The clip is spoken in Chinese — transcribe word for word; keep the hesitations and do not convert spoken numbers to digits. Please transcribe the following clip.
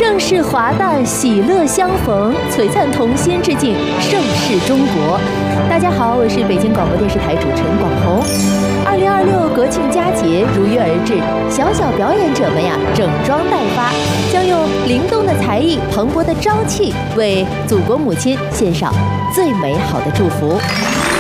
盛世华诞，喜乐相逢，璀璨童心致敬盛世中国。大家好，我是北京广播电视台主持人广红。二零二六国庆佳节如约而至，小小表演者们呀，整装待发，将用灵动的才艺、蓬勃的朝气，为祖国母亲献上最美好的祝福。